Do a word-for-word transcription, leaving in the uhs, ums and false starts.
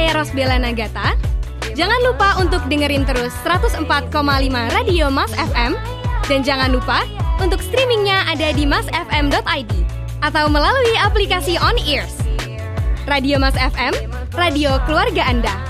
saya Rosbella Nagata. Jangan lupa untuk dengerin terus seratus empat koma lima Radio Mas F M. Dan jangan lupa untuk streamingnya ada di mas f m dot i d atau melalui aplikasi On Ears. Radio Mas F M, radio keluarga Anda.